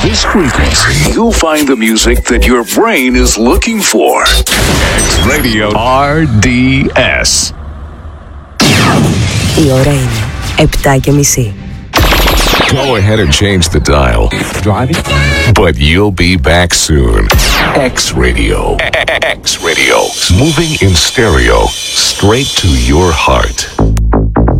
this frequency, you'll find the music that your brain is looking for. X Radio RDS. Η ώρα είναι 7:30. Go ahead and change the dial. Driving? But you'll be back soon. X Radio. X Radio. Moving in stereo. Straight to your heart.